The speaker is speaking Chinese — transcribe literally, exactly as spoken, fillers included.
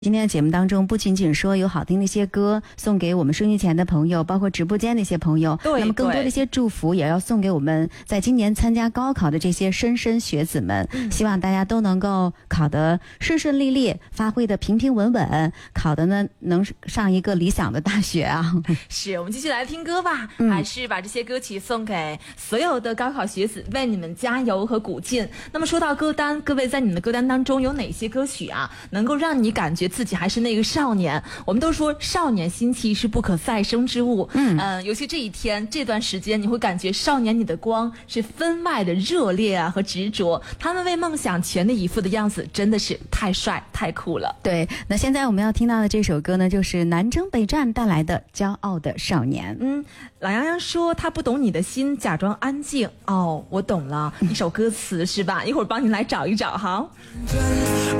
今天的节目当中，不仅仅说有好听的一些歌送给我们收音机前的朋友，包括直播间的一些朋友，那么更多的一些祝福也要送给我们在今年参加高考的这些莘莘学子们、嗯、希望大家都能够考得顺顺利利，发挥得平平稳稳，考得呢能上一个理想的大学啊。 是，我们继续来听歌吧、嗯、还是把这些歌曲送给所有的高考学子，为你们加油和鼓劲。那么说到歌单，各位在你们的歌单当中有哪些歌曲啊能够让你感觉自己还是那个少年？我们都说少年心气是不可再生之物，嗯、呃、尤其这一天这段时间，你会感觉少年你的光是分外的热烈啊和执着，他们为梦想全力以赴的样子真的是太帅太酷了。 对，那现在我们要听到的这首歌呢，就是南征北战带来的骄傲的少年。 嗯，懒羊羊说他不懂你的心，假装安静。哦，我懂了，一首歌词是吧？一会儿帮你来找一找哈。